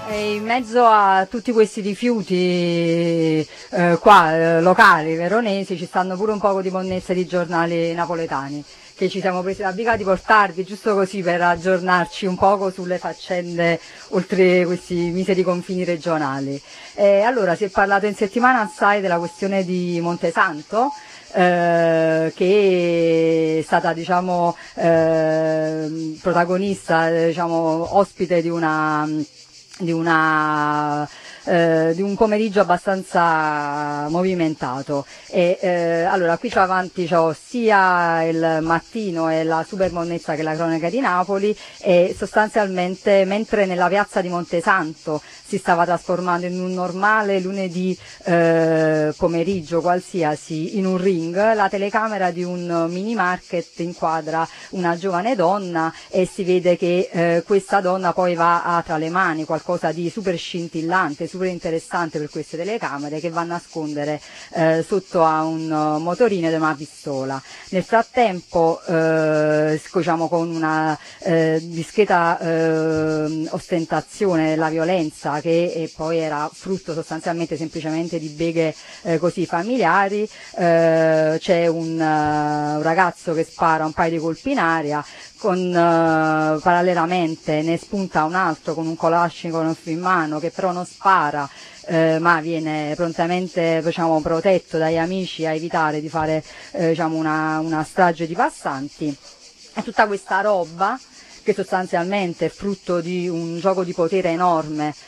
E in mezzo a tutti questi rifiuti locali, veronesi, ci stanno pure un poco di monnezze di giornali napoletani, che ci siamo presi la briga di portarvi giusto così per aggiornarci un poco sulle faccende oltre questi miseri confini regionali. Allora, si è parlato in settimana assai della questione di Montesanto, che è stata protagonista, ospite di un pomeriggio abbastanza movimentato. Allora qui c'ho avanti sia il mattino e la super monnezza che è la cronaca di Napoli, e sostanzialmente mentre nella piazza di Montesanto si stava trasformando in un normale lunedì pomeriggio qualsiasi in un ring, la telecamera di un mini market inquadra una giovane donna e si vede che questa donna poi ha tra le mani qualcosa di super scintillante, super interessante per queste telecamere, che va a nascondere sotto a un motorino ed una pistola. Nel frattempo, con una discreta ostentazione della violenza, che poi era frutto sostanzialmente semplicemente di beghe così familiari, c'è un ragazzo che spara un paio di colpi in aria, parallelamente ne spunta un altro con un Kalashnikov in mano, che però non spara, ma viene prontamente protetto dagli amici a evitare di fare una strage di passanti. E tutta questa roba, che sostanzialmente è frutto di un gioco di potere enorme